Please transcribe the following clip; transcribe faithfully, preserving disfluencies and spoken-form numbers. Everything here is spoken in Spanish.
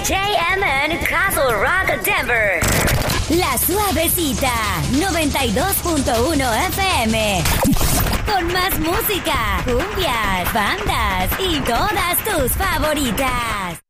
J M N Castle Rock Denver. La Suavecita, noventa y dos punto uno F M. Con más música, cumbias, bandas y todas tus favoritas.